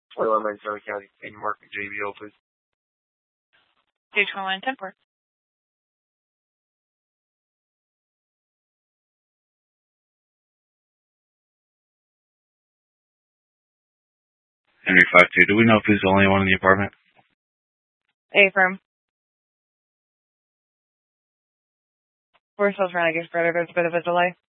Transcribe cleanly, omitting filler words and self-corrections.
Southern County, Canyon Market, JBO, please. 221 10-4. Henry 52. Do we know if he's the only one in the apartment? Affirm. We're still trying to get further. There's a bit of a delay.